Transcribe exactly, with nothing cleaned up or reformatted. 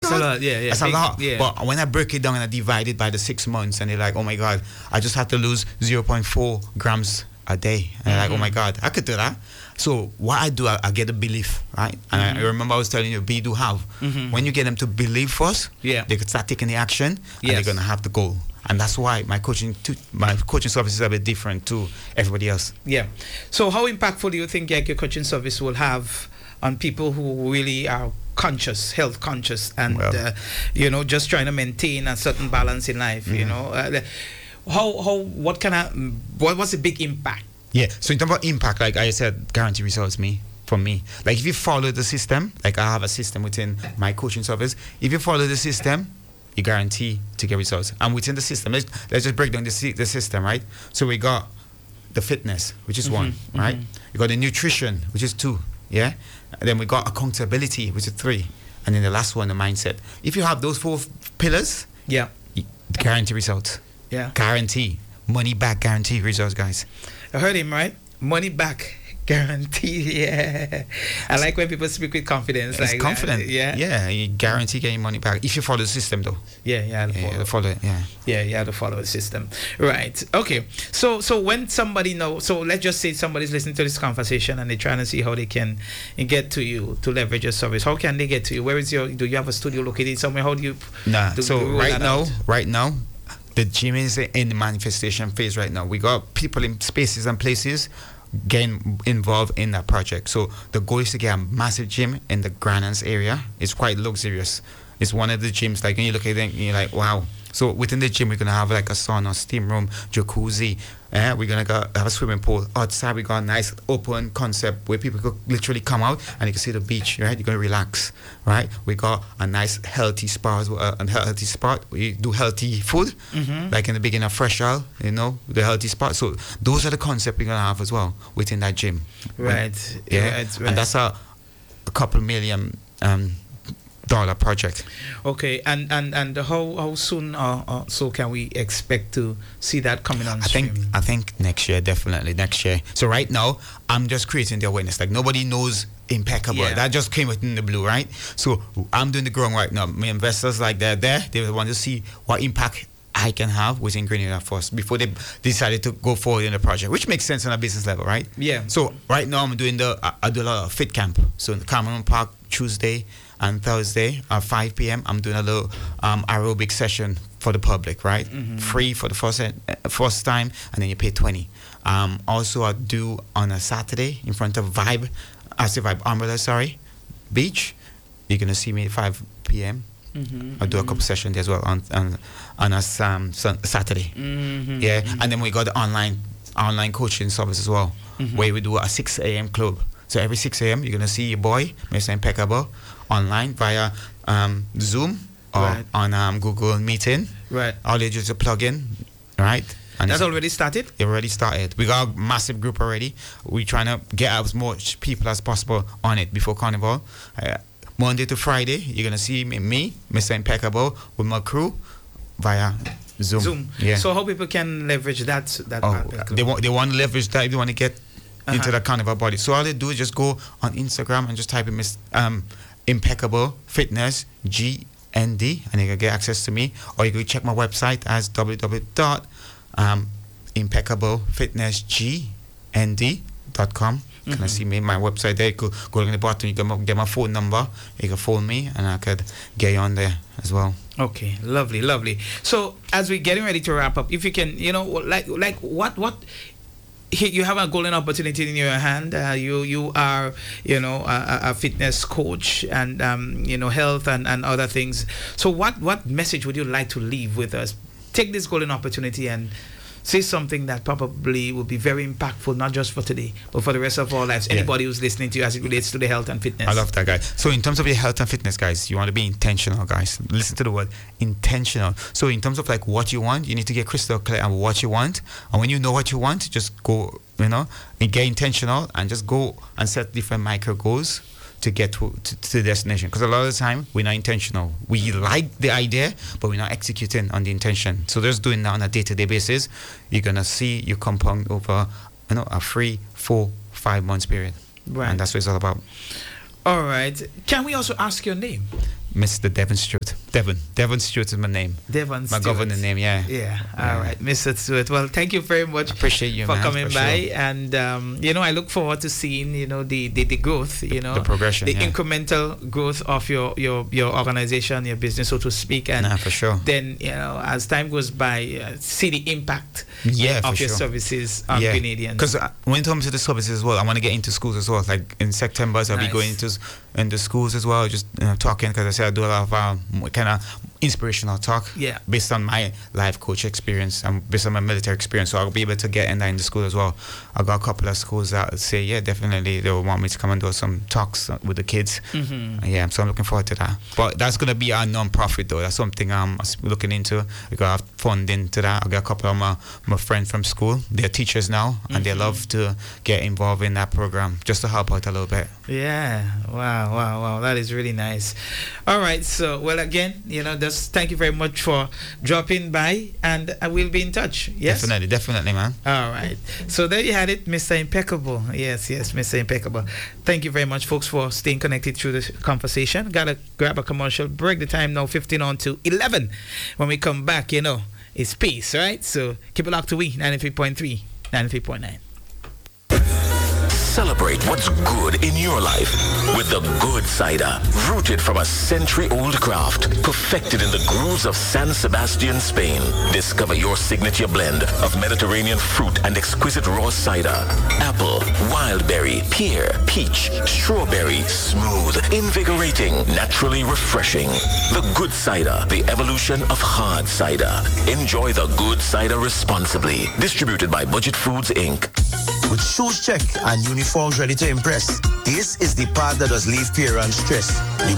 That's a lot. Yeah, yeah. That's a Big, lot. yeah. But when I break it down and I divide it by the six months, and they're like, oh my God, I just have to lose zero point four grams a day. And they're like, oh my God, I could do that. So what I do, I, I get a belief, right? And mm-hmm. I, I remember I was telling you, be do have. Mm-hmm. When you get them to believe first, yeah. they could start taking the action, yes. and they're gonna have the goal. And that's why my coaching, to, my coaching service is a bit different to everybody else. Yeah. So how impactful do you think like, your coaching service will have on people who really are conscious, health conscious, and well, uh, you know, just trying to maintain a certain balance in life? Mm-hmm. You know, uh, how how what kind of what what's the big impact? Yeah, so in terms of impact, like I said, guarantee results me for me. Like if you follow the system, like I have a system within my coaching service. If you follow the system, you guarantee to get results. And within the system, let's, let's just break down the, the system, right? So we got the fitness, which is mm-hmm, one, mm-hmm. right? We got the nutrition, which is two, yeah? And then we got accountability, which is three. And then the last one, the mindset. If you have those four f- pillars, yeah, you guarantee results. Yeah. Guarantee. Money back guarantee results, guys. I heard him, right? Money back guarantee. Yeah. I like when people speak with confidence. It's like confident. That. Yeah. Yeah. You guarantee getting money back if you follow the system, though. Yeah. Yeah. Yeah, follow. follow it. Yeah. Yeah. You have to follow the system. Right. Okay. So, so when somebody knows, so let's just say somebody's listening to this conversation and they're trying to see how they can get to you to leverage your service. How can they get to you? Where is your? Do you have a studio located somewhere? How do you? Nah. Do, so do right now, out? right now. The gym is in the manifestation phase right now. We got people in spaces and places getting involved in that project. So the goal is to get a massive gym in the Grandlands area. It's quite luxurious. It's one of the gyms, like when you look at it, you're like, wow. So within the gym, we're going to have like a sauna, steam room, jacuzzi. Eh? We're going to have a swimming pool. Outside, we got a nice open concept where people could literally come out and you can see the beach, right? You're going to relax, right? We got a nice healthy spa, uh, a healthy spot. We do healthy food, mm-hmm. like in the beginning of Fresh Al, you know, the healthy spot. So those are the concepts we're going to have as well within that gym. Right. right? Yeah. Right, right. And that's a, a couple million um, dollar project. Okay, and and and how how soon uh, uh, so can we expect to see that coming on I stream? think I think next year, definitely next year. So right now I'm just creating the awareness. Like nobody knows Impeccable. Yeah. That just came within the blue, right? So I'm doing the growing right now. My investors, like they're there, they want to see what impact I can have within Grenada first before they decided to go forward in the project, which makes sense on a business level, right? Yeah. So right now I'm doing the I, I do a lot of fit camp. So in Cameron Park Tuesday and Thursday at five p.m. I'm doing a little um, aerobic session for the public, right? Mm-hmm. Free for the first uh, first time, and then you pay twenty. Um, also, I do on a Saturday in front of Vibe, I say Vibe Umbrella, sorry, Beach. You're gonna see me at five p.m. Mm-hmm, I'll do mm-hmm. a couple sessions there as well on on on a um, Saturday. Mm-hmm, yeah, mm-hmm. And then we got the online online coaching service as well, mm-hmm. where we do a six a.m. club. So every six a.m. you're gonna see your boy, Mister Impeccable, online via um, Zoom or right. on um, Google Meeting. Right. All you do is plug in, right? And that's already started? It already started. We got a massive group already. We're trying to get as much people as possible on it before Carnival. Uh, Monday to Friday, you're going to see me, me, Mister Impeccable, with my crew via Zoom. Zoom. Yeah. So how people can leverage that? that oh, they want they want to leverage that. They want to get uh-huh. into the Carnival body. So all they do is just go on Instagram and just type in Miss um, Impeccable Fitness G N D, and you can get access to me. Or you can check my website as w w w dot impeccable fitness g n d dot com. Mm-hmm. Can I see me my website there? You go go in the bottom. You can get my phone number. You can phone me, and I could get you on there as well. Okay, lovely, lovely. So as we're getting ready to wrap up, if you can, you know, like like what what. You have a golden opportunity in your hand. Uh, you you are you know a, a fitness coach and um, you know health and, and other things. So what what message would you like to leave with us? Take this golden opportunity and say something that probably will be very impactful, not just for today, but for the rest of our lives. Yeah. Anybody who's listening to you as it relates to the health and fitness. I love that, guys. So in terms of your health and fitness, guys, you want to be intentional, guys. Listen to the word intentional. So in terms of like what you want, you need to get crystal clear on what you want. And when you know what you want, just go, you know, and get intentional and just go and set different micro goals to get to, to, to the destination. Because a lot of the time, we're not intentional. We like the idea, but we're not executing on the intention. So just doing that on a day-to-day basis, you're going to see you compound over, you know, a three, four, five months period. Right. And that's what it's all about. All right. Can we also ask your name? Mister Devon Stewart. Devon. Devon Stewart is my name. Devon My Stewart. governor name, yeah. Yeah. All right, Mister Stewart. Well, thank you very much. Appreciate you, for man, coming for by, sure. and um, you know, I look forward to seeing you know the the, the growth, you know, the progression, the yeah. incremental growth of your your your organization, your business, so to speak, and Nah, for sure. then you know, as time goes by, uh, see the impact Yeah, of for your sure. services on Yeah, Grenadians. because when it comes to the services as well, I want to get into schools as well. Like in September, I'll Nice. be going into s- into schools as well, just you know, talking, because I say I do a lot of um, kind of inspirational talk. Yeah. Based on my life coach experience and based on my military experience, so I'll be able to get in that in the school as well. I got a couple of schools that say, yeah, definitely they will want me to come and do some talks with the kids. Mhm. Yeah, so I'm looking forward to that. But that's gonna be a non-profit though. That's something I'm looking into. We got funding to that. I got a couple of my my friends from school. They're teachers now, and they Mhm. love to get involved in that program just to help out a little bit. Yeah. Wow. Wow. Wow. That is really nice. All right. So, well, again, you know, just thank you very much for dropping by, and I will be in touch. Yes. Definitely, definitely, man. All right. So there you had it, Mister Impeccable. Yes, yes, Mister Impeccable. Thank you very much, folks, for staying connected through this conversation. Gotta grab a commercial break. The time now fifteen on to eleven. When we come back, you know, it's peace, right? So keep it locked to we ninety-three point three, ninety-three point nine. Celebrate what's good in your life with the Good Cider, rooted from a century-old craft, perfected in the grooves of San Sebastian, Spain. Discover your signature blend of Mediterranean fruit and exquisite raw cider. Apple, wild berry, pear, peach, strawberry, smooth, invigorating, naturally refreshing. The Good Cider, the evolution of hard cider. Enjoy the Good Cider responsibly. Distributed by Budget Foods, Incorporated. With shoes checked and uniforms ready to impress, this is the part that does leave fear and stress. You